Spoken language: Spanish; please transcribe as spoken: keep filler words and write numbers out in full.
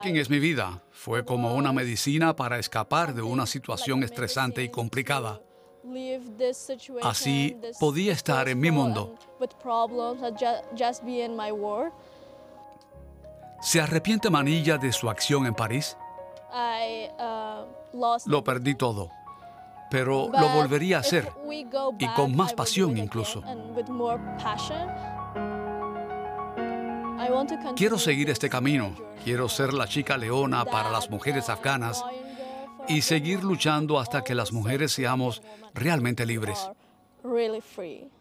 King es mi vida. Fue como una medicina para escapar de una situación estresante y complicada. Así podía estar en mi mundo. ¿Se arrepiente Manilla de su acción en París? Lo perdí todo, pero lo volvería a hacer, y con más pasión incluso. Quiero seguir este camino. Quiero ser la chica leona para las mujeres afganas y seguir luchando hasta que las mujeres seamos realmente libres.